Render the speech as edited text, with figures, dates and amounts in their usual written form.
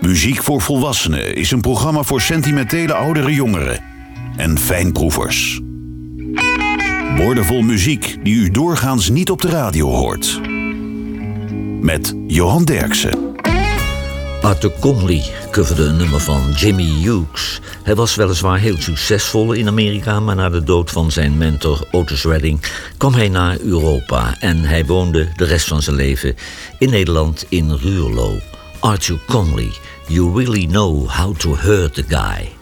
Muziek voor Volwassenen is een programma voor sentimentele oudere jongeren en fijnproevers. Woordenvol muziek die u doorgaans niet op de radio hoort. Met Johan Derksen. Arthur Conley coverde een nummer van Jimmy Hughes. Hij was weliswaar heel succesvol in Amerika, maar na de dood van zijn mentor Otis Redding kwam hij naar Europa en hij woonde de rest van zijn leven in Nederland in Ruurlo. Arthur Conley, You Really Know How to Hurt the Guy.